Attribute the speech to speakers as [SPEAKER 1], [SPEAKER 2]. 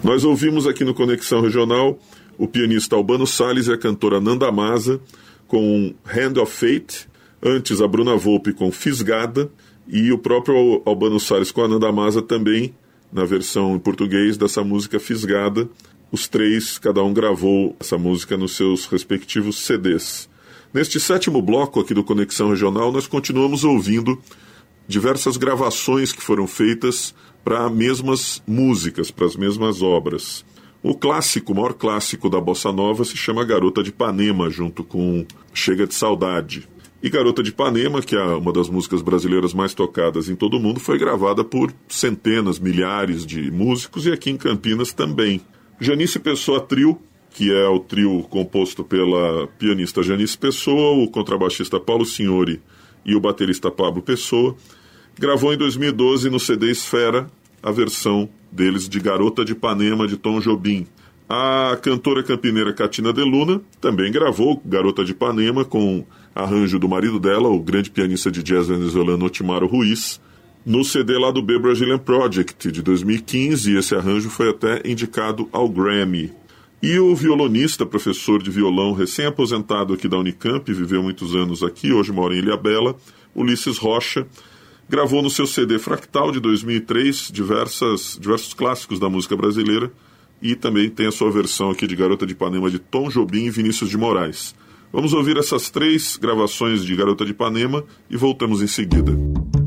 [SPEAKER 1] Nós ouvimos aqui no Conexão Regional o pianista Albano Salles e a cantora Nanda Masa com Hand of Fate, antes a Bruna Volpe com Fisgada, e o próprio Albano Salles com a Nanda Masa também na versão em português dessa música Fisgada. Os três, cada um gravou essa música nos seus respectivos CDs. Neste sétimo bloco aqui do Conexão Regional, nós continuamos ouvindo diversas gravações que foram feitas para mesmas músicas, para as mesmas obras. O clássico, o maior clássico da Bossa Nova se chama Garota de Ipanema, junto com Chega de Saudade. E Garota de Ipanema, que é uma das músicas brasileiras mais tocadas em todo o mundo, foi gravada por centenas, milhares de músicos, e aqui em Campinas também. Janice Pessoa Trio, que é o trio composto pela pianista Janice Pessoa, o contrabaixista Paulo Signori e o baterista Pablo Pessoa, gravou em 2012 no CD Esfera a versão deles de Garota de Ipanema, de Tom Jobim. A cantora campineira Catina De Luna também gravou Garota de Ipanema com arranjo do marido dela, o grande pianista de jazz venezuelano Otimaro Ruiz, no CD lá do B Brazilian Project de 2015, e esse arranjo foi até indicado ao Grammy. E o violonista, professor de violão recém-aposentado aqui da Unicamp, viveu muitos anos aqui, hoje mora em Ilhabela, Ulisses Rocha, gravou no seu CD Fractal de 2003 diversos clássicos da música brasileira, e também tem a sua versão aqui de Garota de Ipanema de Tom Jobim e Vinícius de Moraes. Vamos ouvir essas três gravações de Garota de Ipanema e voltamos em seguida.